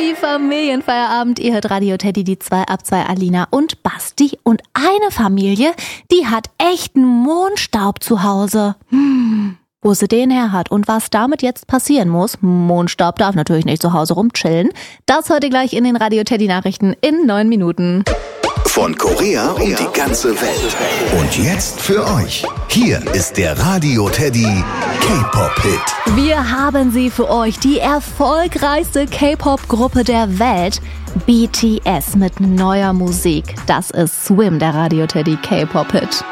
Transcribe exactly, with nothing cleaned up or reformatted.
Happy Familienfeierabend. Ihr hört Radio Teddy, die zwei ab zwei, Alina und Basti. Und eine Familie, die hat echten Mondstaub zu Hause. Hm, wo sie den her hat und was damit jetzt passieren muss. Mondstaub darf natürlich nicht zu Hause rumchillen. Das hört ihr gleich in den Radio Teddy Nachrichten in neun Minuten. Von Korea um die ganze Welt. Und jetzt für euch. Hier ist der Radio Teddy K-Pop-Hit. Wir haben sie für euch, die erfolgreichste K-Pop-Gruppe der Welt. B T S mit neuer Musik. Das ist Swim, der Radio Teddy K-Pop-Hit.